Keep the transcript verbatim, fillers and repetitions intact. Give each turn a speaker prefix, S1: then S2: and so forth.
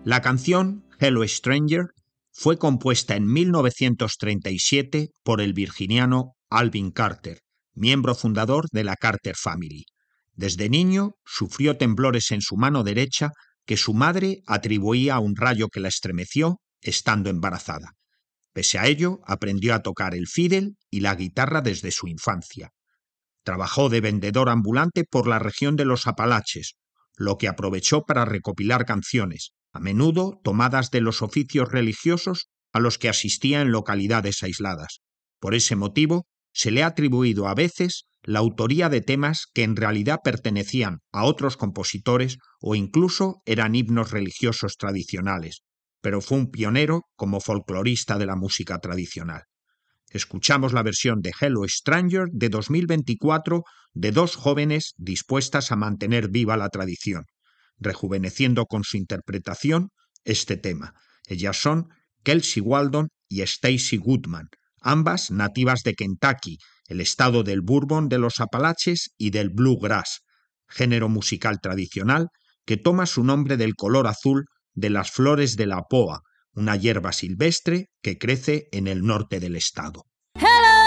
S1: La canción Hello Stranger fue compuesta en mil novecientos treinta y siete por el virginiano Alvin Carter, miembro fundador de la Carter Family. Desde niño sufrió temblores en su mano derecha que su madre atribuía a un rayo que la estremeció estando embarazada. Pese a ello, aprendió a tocar el fiddle y la guitarra desde su infancia. Trabajó de vendedor ambulante por la región de los Apalaches, lo que aprovechó para recopilar canciones, a menudo tomadas de los oficios religiosos a los que asistía en localidades aisladas. Por ese motivo, se le ha atribuido a veces la autoría de temas que en realidad pertenecían a otros compositores o incluso eran himnos religiosos tradicionales, pero fue un pionero como folclorista de la música tradicional. Escuchamos la versión de Hello Stranger de dos mil veinticuatro de dos jóvenes dispuestas a mantener viva la tradición, rejuveneciendo con su interpretación este tema. Ellas son Kelsey Waldon y Stacy Goodman, ambas nativas de Kentucky, el estado del Bourbon de los Apalaches y del Bluegrass, género musical tradicional que toma su nombre del color azul de las flores de la poa, una hierba silvestre que crece en el norte del estado.